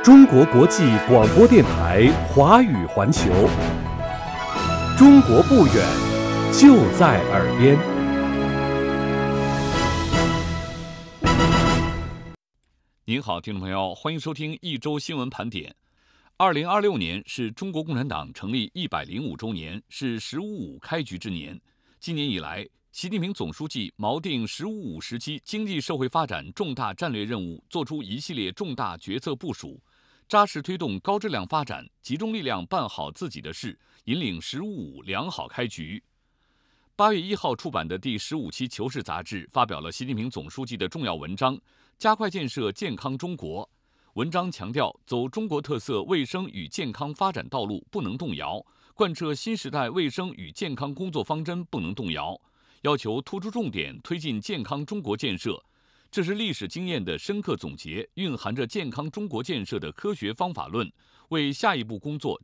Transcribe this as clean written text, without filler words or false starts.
中国国际广播电台华语环球，中国不远，就在耳边。 您好，听众朋友，欢迎收听一周新闻盘点。2026年是中国共产党成立105周年，是“十五五”开局之年。今年以来，习近平总书记锚定“十五五”时期经济社会发展重大战略任务，作出一系列重大决策部署，扎实推动高质量发展，集中力量办好自己的事，引领“十五五”良好开局。8月1号出版的第15期《求是》杂志发表了习近平总书记的重要文章，加快建设健康中国。文章强调，走中国特色卫生与健康发展道路不能动摇，贯彻新时代卫生与健康工作方针不能动摇，要求突出重点推进健康中国建设。这是历史经验的深刻总结，蕴含着健康中国建设的科学方法论，为下一步工作